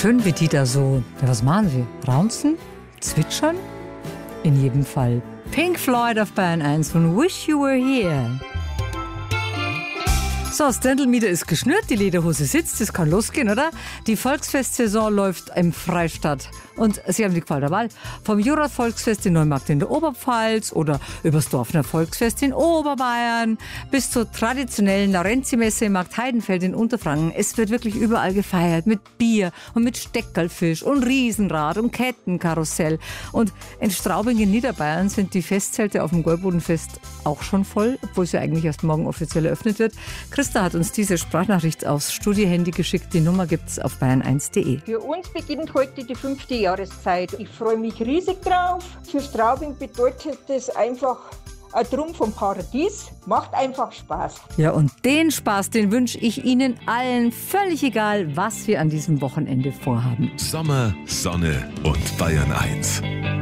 Schön, wie die da so, ja, was machen sie? Raunzen? Zwitschern? In jedem Fall Pink Floyd auf Bayern 1 von Wish You Were Here. So, das Dirndl-Mieder ist geschnürt, die Lederhose sitzt, es kann losgehen, oder? Die Volksfestsaison läuft im Freistaat. Und Sie haben die Qual der Wahl. Vom Jurat-Volksfest in Neumarkt in der Oberpfalz oder übers Dorfner Volksfest in Oberbayern bis zur traditionellen Larenzi-Messe im Markt Heidenfeld in Unterfranken. Es wird wirklich überall gefeiert mit Bier und mit Steckerlfisch und Riesenrad und Kettenkarussell. Und in Straubing in Niederbayern sind die Festzelte auf dem Gäubodenfest auch schon voll, obwohl es ja eigentlich erst morgen offiziell eröffnet wird. Christa hat uns diese Sprachnachricht aufs Studiohandy geschickt. Die Nummer gibt's auf bayern1.de. Für uns beginnt heute die 5. Jahreszeit. Ich freue mich riesig drauf. Für Straubing bedeutet das einfach ein Trumpf vom Paradies. Macht einfach Spaß. Ja, und den Spaß, den wünsche ich Ihnen allen, völlig egal, was wir an diesem Wochenende vorhaben. Sommer, Sonne und Bayern 1.